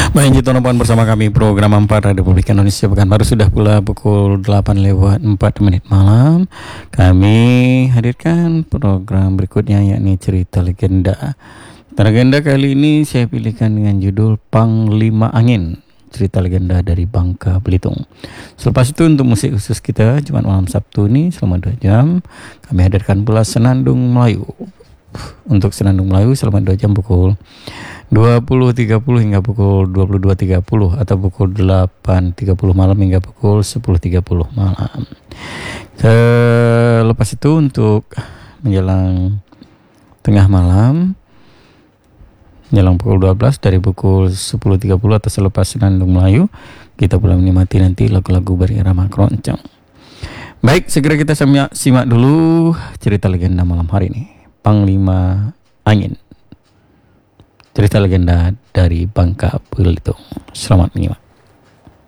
Baik, itu nomor bersama kami program 4 Republik Indonesia Pekanbaru sudah pula pukul 8:04 malam. Kami hadirkan program berikutnya yakni cerita legenda. Cerita legenda kali ini saya pilihkan dengan judul Panglima Angin. Cerita legenda dari Bangka Belitung. Selepas itu untuk musik khusus kita Jumat malam Sabtu ini selama 2 jam kami hadirkan pula Senandung Melayu. Untuk Senandung Melayu selama 2 jam pukul 20.30 hingga pukul 22.30 atau pukul 8.30 malam hingga pukul 10.30 malam. Lepas itu untuk menjelang tengah malam, menjelang pukul 12 dari pukul 10.30 atau selepas Senandung Melayu, kita pula menikmati nanti lagu-lagu berirama keroncong. Baik, segera kita simak dulu cerita legenda malam hari ini. Panglima Angin. Cerita legenda dari Bangka Belitung. Selamat menyimak.